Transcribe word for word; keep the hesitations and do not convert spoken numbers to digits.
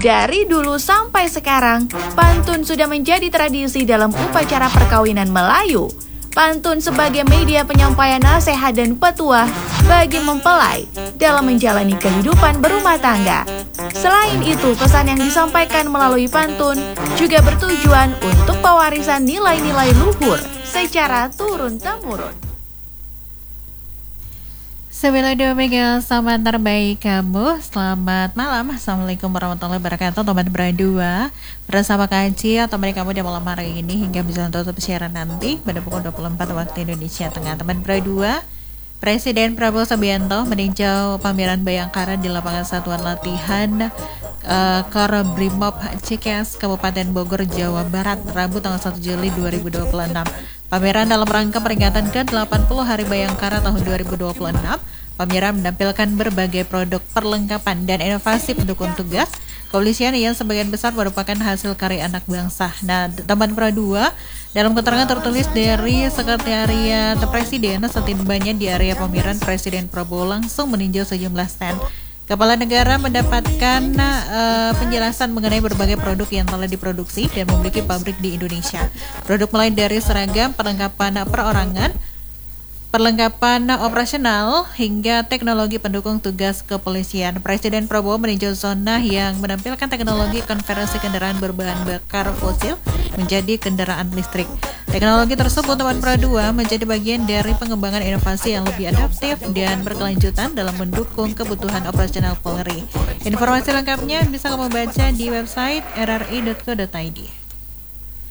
Dari dulu sampai sekarang, pantun sudah menjadi tradisi dalam upacara perkawinan Melayu. Pantun sebagai media penyampaian nasihat dan petuah bagi mempelai dalam menjalani kehidupan berumah tangga. Selain itu, pesan yang disampaikan melalui pantun juga bertujuan untuk pewarisan nilai-nilai luhur secara turun-temurun. sembilan puluh dua Mega, selamat terbaik kamu. Selamat malam, Assalamualaikum warahmatullahi wabarakatuh. Teman berdua bersama Kaji atau mereka kamu di malam hari ini hingga bisa tutup siaran nanti pada pukul dua puluh empat waktu Indonesia Tengah. Teman berdua, Presiden Prabowo Subianto meninjau pameran Bayangkara di lapangan satuan latihan uh, Korbrimop Cikes, Kabupaten Bogor, Jawa Barat, Rabu tanggal satu Juli dua ribu dua puluh enam. Pameran dalam rangka peringatan ke delapan puluh Hari Bayangkara tahun dua ribu dua puluh enam. Pameran menampilkan berbagai produk perlengkapan dan inovasi pendukung tugas kepolisian yang sebagian besar merupakan hasil karya anak bangsa. Nah, teman Pro dua, dalam keterangan tertulis dari Sekretariat Presiden, setibanya di area pameran, Presiden Prabowo langsung meninjau sejumlah stand. Kepala negara mendapatkan uh, penjelasan mengenai berbagai produk yang telah diproduksi dan memiliki pabrik di Indonesia. Produk mulai dari seragam, perlengkapan perorangan, perlengkapan operasional, hingga teknologi pendukung tugas kepolisian. Presiden Prabowo meninjau zona yang menampilkan teknologi konversi kendaraan berbahan bakar fosil menjadi kendaraan listrik. Teknologi tersebut, teman Pro dua, menjadi bagian dari pengembangan inovasi yang lebih adaptif dan berkelanjutan dalam mendukung kebutuhan operasional Polri. Informasi lengkapnya bisa kamu baca di website r r i dot co dot i d.